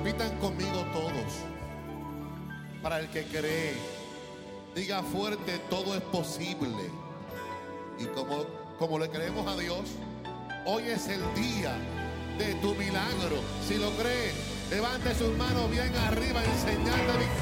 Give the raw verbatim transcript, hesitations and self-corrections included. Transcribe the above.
repitan conmigo todos. Para el que cree, diga fuerte, todo es posible. Y como, como le creemos a Dios, hoy es el día de tu milagro. Si lo cree, levante sus manos bien arriba en señal de victoria.